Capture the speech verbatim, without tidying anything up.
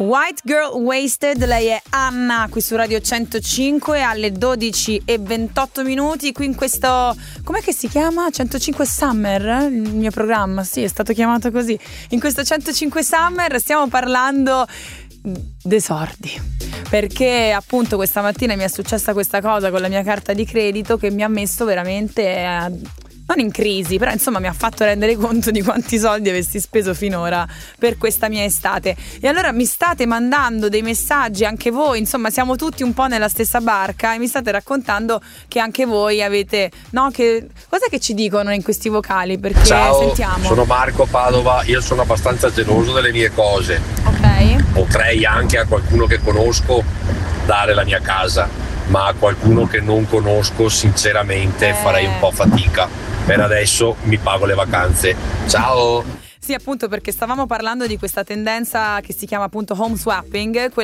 White Girl Wasted, lei è Anna qui su Radio centocinque alle dodici e ventotto minuti qui in questo, com'è che si chiama? centocinque Summer, il mio programma, sì, è stato chiamato così. In questo centocinque Summer stiamo parlando d'esordi, perché appunto questa mattina mi è successa questa cosa con la mia carta di credito che mi ha messo veramente a... non in crisi, però insomma mi ha fatto rendere conto di quanti soldi avessi speso finora per questa mia estate. E allora mi state mandando dei messaggi anche voi, insomma siamo tutti un po' nella stessa barca e mi state raccontando che anche voi avete, no, che cos'è che ci dicono in questi vocali? Perché ciao, sentiamo. Sono Marco Padova, io sono abbastanza geloso delle mie cose. Ok. Potrei anche a qualcuno che conosco dare la mia casa, ma a qualcuno che non conosco sinceramente eh. farei un po' fatica. Per adesso mi pago le vacanze. Ciao! Sì, appunto, perché stavamo parlando di questa tendenza che si chiama appunto home swapping, quella